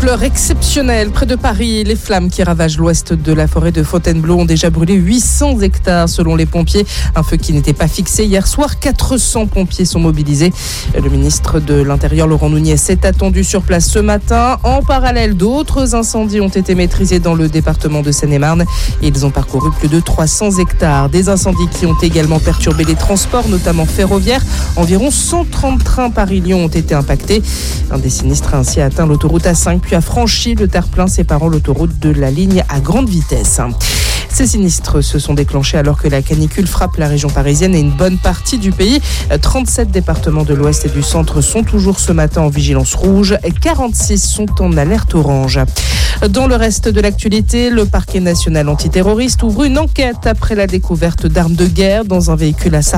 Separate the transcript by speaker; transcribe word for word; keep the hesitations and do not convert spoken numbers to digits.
Speaker 1: Ampleur exceptionnelle près de Paris. Les flammes qui ravagent l'ouest de la forêt de Fontainebleau ont déjà brûlé huit cents hectares selon les pompiers. Un feu qui n'était pas fixé hier soir. quatre cents pompiers sont mobilisés. Le ministre de l'Intérieur, Laurent Nunez, est attendu sur place ce matin. En parallèle, d'autres incendies ont été maîtrisés dans le département de Seine-et-Marne. Ils ont parcouru plus de trois cents hectares. Des incendies qui ont également perturbé les transports, notamment ferroviaires. Environ cent trente trains Paris-Lyon ont été impactés. Un des sinistres a ainsi atteint l'autoroute A cinq, puis a franchi le terre-plein séparant l'autoroute de la ligne à grande vitesse. Ces sinistres se sont déclenchés alors que la canicule frappe la région parisienne et une bonne partie du pays. trente-sept départements de l'ouest et du centre sont toujours ce matin en vigilance rouge. quarante-six sont en alerte orange. Dans le reste de l'actualité, le parquet national antiterroriste ouvre une enquête après la découverte d'armes de guerre dans un véhicule à Sarre.